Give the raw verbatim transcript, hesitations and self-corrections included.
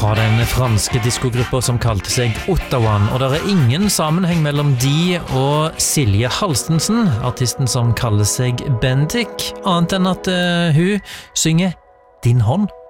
fra den franske diskogruppa som kalte seg Ottawa, og det er ingen sammenheng mellom de og Silje Halstensen, artisten som kaller seg Bendik, annet enn at uh, hun synger Din hånd.